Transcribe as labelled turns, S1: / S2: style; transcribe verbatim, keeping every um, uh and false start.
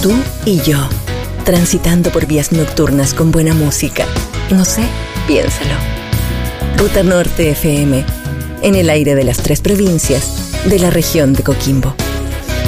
S1: Tú y yo, transitando por vías nocturnas con buena música. No sé, piénsalo. Ruta Norte F M, en el aire de las tres provincias de la región de Coquimbo.